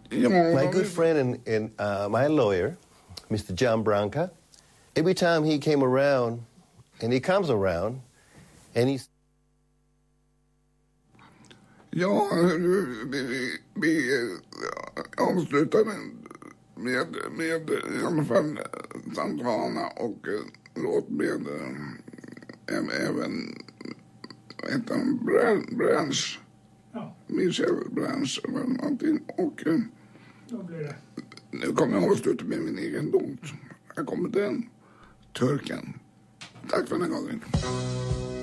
My good friend and my lawyer, Mr. John Branca, every time he came around, and he comes around, and he's... Ja, vi avslutar med i alla fall Santana och låt med även Branch. Ja. Michel Branch eller någonting. Och Då blir det. nu kommer jag avsluta med min egen låt. Här kommer den, Turken. Tack för den här gången.